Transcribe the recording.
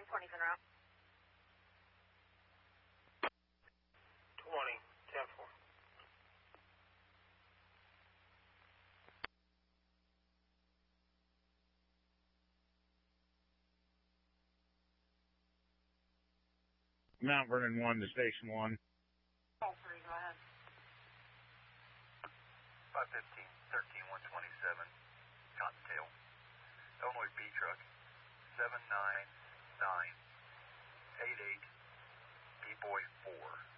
10-20's en route. 20, 10-4. Mount Vernon 1 to Station 1. All 3, go ahead. 515, 13-127, Cottontail. Illinois B truck, 79988, B-Boy 4.